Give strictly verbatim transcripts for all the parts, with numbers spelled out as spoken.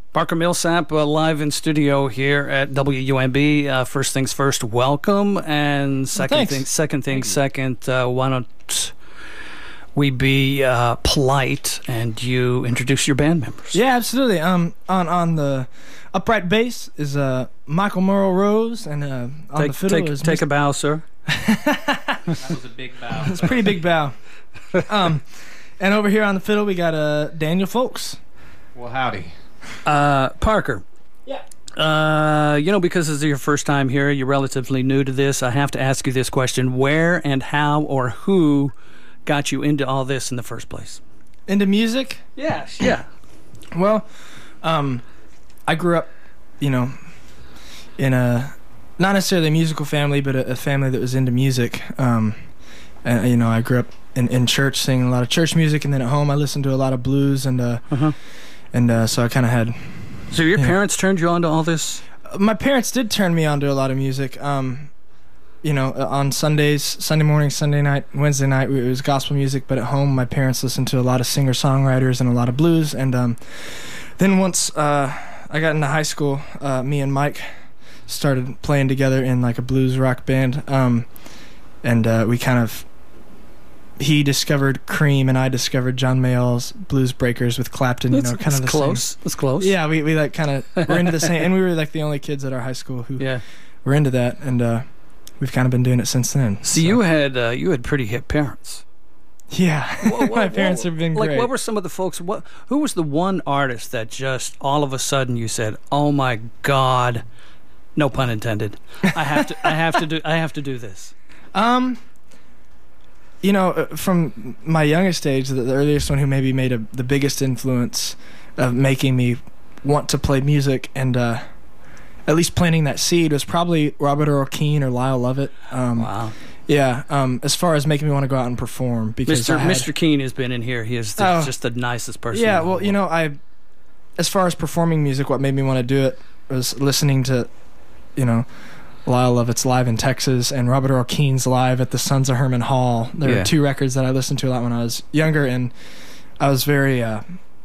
Parker Millsap uh, live in studio here at W U M B. Uh, first things first, welcome. And second well, thing, second thing, second, uh, why don't we be uh, polite and you introduce your band members? Yeah, absolutely. Um, on on the upright bass is uh Michael Merle Rose, and uh, on take, the fiddle take, is take Mister a bow, sir. That was a big bow. It's a pretty big bow. Um, and over here on the fiddle we got uh Daniel Folks. Well, howdy. Uh, Parker. Yeah. Uh, you know, because this is your first time here, you're relatively new to this. I have to ask you this question: where and how or who got you into all this in the first place? Into music? Yes. Yeah. Well, um, I grew up, you know, in a not necessarily a musical family, but a, a family that was into music. Um, and you know, I grew up in, in church, singing a lot of church music, and then at home I listened to a lot of blues, and uh, Uh-huh. and uh, so I kind of had. So your Yeah. parents turned you on to all this? My parents did turn me on to a lot of music. Um, you know, uh, on Sundays, Sunday morning, Sunday night, Wednesday night, it was gospel music. But at home, my parents listened to a lot of singer-songwriters and a lot of blues. And um, then once uh, I got into high school, uh, me and Mike started playing together in like a blues rock band. Um, and uh, we kind of, he discovered Cream and I discovered John Mayall's Blues Breakers with Clapton. You That's, know, kind that's of the close. same. That's close. Yeah, we, we like kind of were into the same, and we were like the only kids at our high school who Yeah. were into that, and uh, we've kind of been doing it since then. So, you had uh, you had pretty hip parents. Yeah, Wha- wha- my parents wha- have been like, great. what were some of the folks? What who was the one artist that just all of a sudden you said, "Oh my God," no pun intended. I have to. I have to do. I have to do this. Um, you know, uh, from my youngest age, the, the earliest one who maybe made a, the biggest influence of making me want to play music and uh, at least planting that seed was probably Robert Earl Keen or Lyle Lovett. Um, Wow. Yeah, um, as far as making me want to go out and perform, because Mister I had, Mister Keene has been in here. He is the, Oh. just the nicest person. Yeah, in the well, you world. know, I, as far as performing music, what made me want to do it was listening to, you know, Lyle Lovett's live in Texas and Robert Earl Keen's live at the Sons of Herman Hall. There Yeah. were two records that I listened to a lot when I was younger, and I was very uh,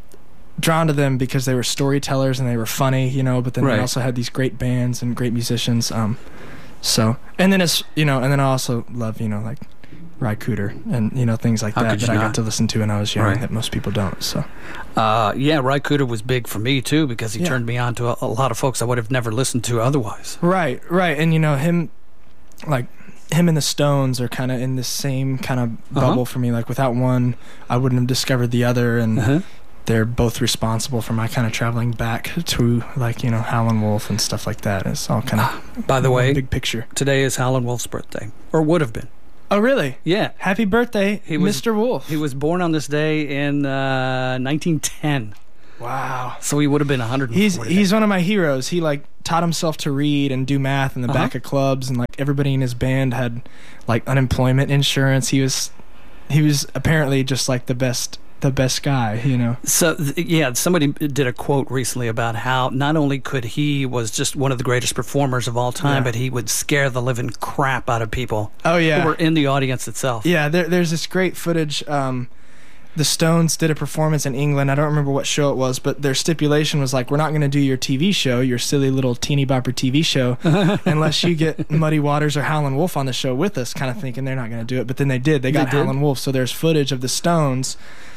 drawn to them because they were storytellers and they were funny, you know, but then Right. they also had these great bands and great musicians. Um, so, and then it's, you know, and then I also love, you know, like Ry Cooder and, you know, things like How that could that you I not? got to listen to when I was young Right. that most people don't, so. Uh, yeah, Ry Cooder was big for me too because he Yeah. turned me on to a, a lot of folks I would have never listened to otherwise. Right, right. And, you know, him, like, him and the Stones are kind of in the same kind of bubble Uh-huh. for me. Like, without one, I wouldn't have discovered the other, and Uh-huh. they're both responsible for my kind of traveling back to, like, you know, Howlin' Wolf and stuff like that. It's all kind of By the way, big picture. today is Howlin' Wolf's birthday, or would have been. Oh, really? Yeah, Happy birthday, He was- Mister Wolf. he was born on this day in uh, nineteen ten, Wow. so he would have been one hundred forty. He's he's one of my heroes. He, like, taught himself to read and do math in the Uh-huh. back of clubs, and, like, everybody in his band had, like, unemployment insurance. He was he was apparently just, like, the best the best guy, you know. So th- yeah, somebody did a quote recently about how not only could he was just one of the greatest performers of all time, Yeah. but he would scare the living crap out of people Oh, yeah. who were in the audience itself. Yeah, there, there's this great footage. Um, the Stones did a performance in England. I don't remember what show it was, but their stipulation was like, we're not going to do your T V show, your silly little teeny bopper T V show, unless you get Muddy Waters or Howlin' Wolf on the show with us, kind of thinking they're not going to do it. But then they did. They got They did? Howlin' Wolf. So there's footage of the Stones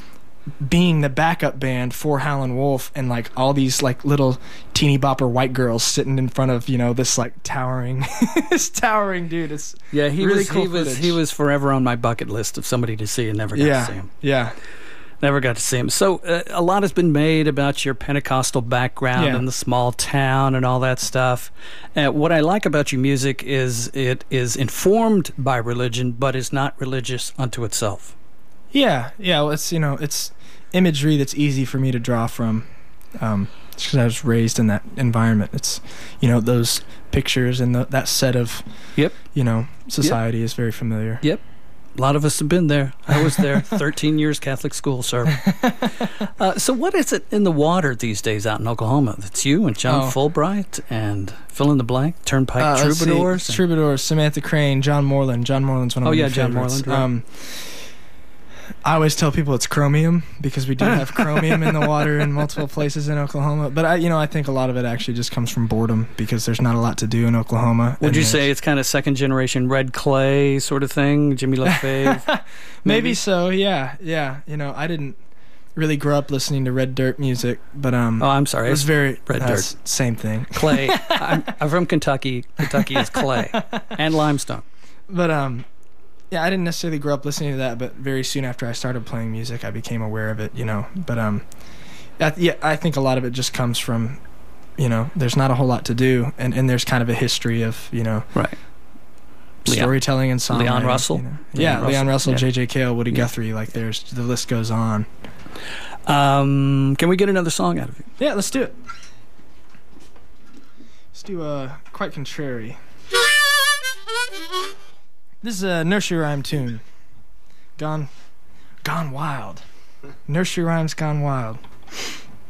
being the backup band for Howlin' Wolf, and like all these like little teeny bopper white girls sitting in front of, you know, this like towering this towering dude. It's Yeah, he really was cool he was footage. he was forever on my bucket list of somebody to see and never got yeah to see him. yeah Never got to see him. So uh, a lot has been made about your Pentecostal background Yeah. and the small town and all that stuff. Uh, what I like about your music is it is informed by religion, but is not religious unto itself. Yeah, yeah. Well, it's, you know, it's imagery that's easy for me to draw from, um, just because I was raised in that environment. It's, you know, those pictures and the, that set of, Yep. you know, society is very familiar. Yep. A lot of us have been there. I was there. thirteen years Catholic school, sir. Uh, so what is it in the water these days out in Oklahoma? It's you and John Oh. Fulbright and fill in the blank, Turnpike Uh, let's see. Troubadours. and- Troubadours, Samantha Crane, John Moreland. John Moreland's one of Oh, my yeah, new John favorites. Moreland, right. Um, I always tell people it's chromium because we do have chromium in the water in multiple places in Oklahoma. But I, you know, I think a lot of it actually just comes from boredom because there's not a lot to do in Oklahoma. Would and you there's- say it's kind of second generation Red Clay sort of thing? Jimmy LaFave? Maybe, Maybe? so, yeah, yeah. You know, I didn't really grow up listening to Red Dirt music, but um, Oh, I'm sorry. it was very Red uh, Dirt. s- Same thing. Clay. I'm, I'm from Kentucky. Kentucky is clay and limestone. But um, yeah, I didn't necessarily grow up listening to that, but very soon after I started playing music, I became aware of it. You know, but um, I, yeah, I think a lot of it just comes from, you know, there's not a whole lot to do, and and there's kind of a history of, you know, Right. Leon- storytelling and songwriting. Leon Russell? you know. Leon Yeah, Russell, Leon Russell, yeah. J J Cale, Woody Yeah. Guthrie. Like, there's the list goes on. Um, can we get another song out of you? Yeah, let's do it. Let's do uh, Quite Contrary. This is a nursery rhyme tune. Gone, gone wild. Nursery rhymes gone wild.